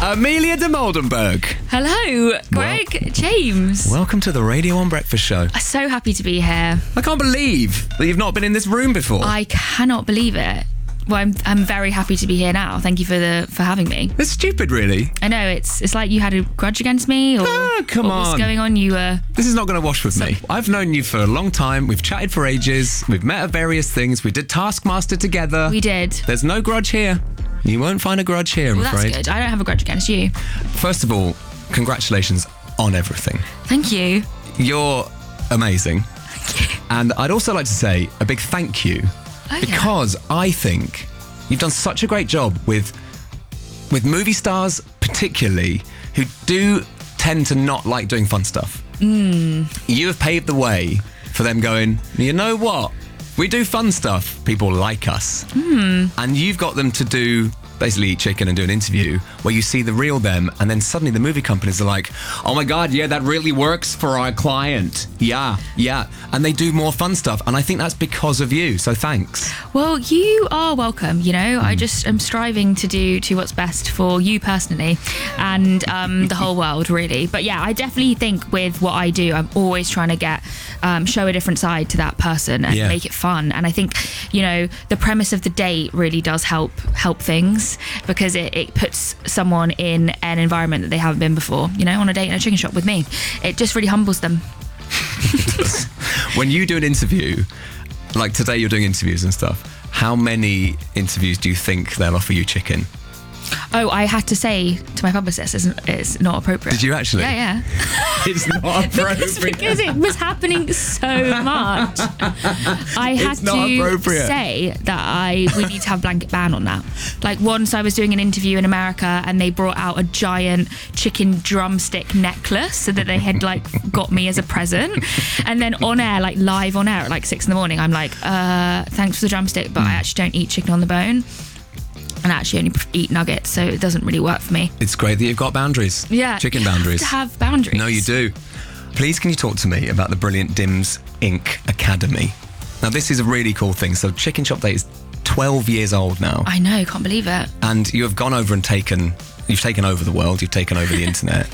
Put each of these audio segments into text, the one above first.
Amelia de Moldenberg. Hello, Greg, James. Welcome to the Radio 1 Breakfast Show. I'm so happy to be here. I can't believe that you've not been in this room before. I cannot believe it. Well, I'm very happy to be here now. Thank you for having me. It's stupid, really. I know, it's like you had a grudge against me, or come what was going on? This is not going to wash with me. I've known you for a long time. We've chatted for ages. We've met at various things. We did Taskmaster together. We did. There's no grudge here. You won't find a grudge here, I'm afraid. That's good. I don't have a grudge against you. First of all, congratulations on everything. Thank you. You're amazing. Thank you. And I'd also like to say a big thank you because I think you've done such a great job with movie stars, particularly, who do tend to not like doing fun stuff. You have paved the way for them going, you know what? We do fun stuff. People like us. And you've got them to do, basically eat chicken and do an interview where you see the real them, and then suddenly the movie companies are like, oh my God, yeah, that really works for our client. Yeah. And they do more fun stuff. And I think that's because of you. So thanks. Well, you are welcome, you know. I just am striving to do what's best for you personally and the whole world, really. But yeah, I definitely think with what I do, I'm always trying to show a different side to that person and make it fun. And I think, you know, the premise of the date really does help things, because it puts someone in an environment that they haven't been before, you know, on a date in a chicken shop with me. It just really humbles them. When you do an interview, like today you're doing interviews and stuff, how many interviews do you think they'll offer you chicken? Oh, I had to say to my publicist, it's not appropriate. Did you actually? Yeah. It's not appropriate. because it was happening so much. I had to say that we need to have a blanket ban on that. Like once I was doing an interview in America and they brought out a giant chicken drumstick necklace so that they had like got me as a present. And then on air, like live on air at like 6 a.m, I'm like, thanks for the drumstick, but I actually don't eat chicken on the bone. And actually only eat nuggets, so it doesn't really work for me. It's great that you've got boundaries. Yeah. Chicken boundaries. You have to have boundaries. No, you do. Please, can you talk to me about the brilliant Dims Inc. Academy? Now, this is a really cool thing. So Chicken Shop Date is 12 years old now. I know, can't believe it. And you have gone over and you've taken over the world, you've taken over the internet.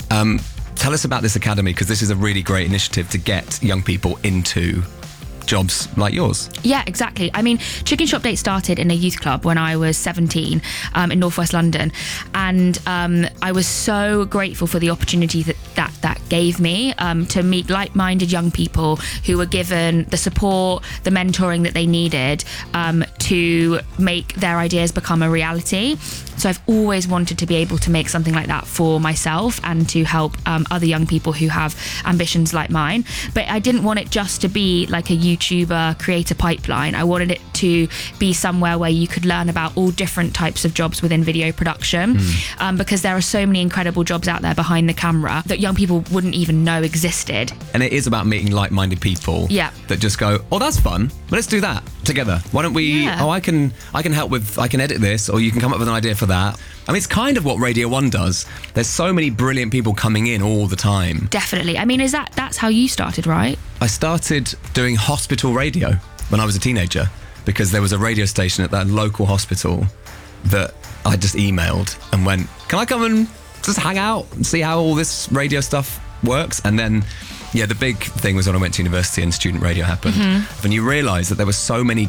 Tell us about this academy, because this is a really great initiative to get young people into jobs like yours. Yeah, exactly. I mean, Chicken Shop Date started in a youth club when I was 17 in northwest London, and I was so grateful for the opportunity that gave me to meet like-minded young people who were given the support, the mentoring that they needed to make their ideas become a reality. So I've always wanted to be able to make something like that for myself and to help other young people who have ambitions like mine. But I didn't want it just to be like a YouTuber creator pipeline. I wanted it to be somewhere where you could learn about all different types of jobs within video production, because there are so many incredible jobs out there behind the camera that young people wouldn't even know existed. And it is about meeting like-minded people that just go, oh, that's fun. Let's do that together. Why don't we? Oh, I can help with. I can edit this, or you can come up with an idea for that. I mean, it's kind of what Radio 1 does. There's so many brilliant people coming in all the time. Definitely. I mean, that's how you started, right? I started doing hospital radio when I was a teenager, because there was a radio station at that local hospital that I just emailed and went, can I come and just hang out and see how all this radio stuff works? And then, the big thing was when I went to university and student radio happened. And you realise that there were so many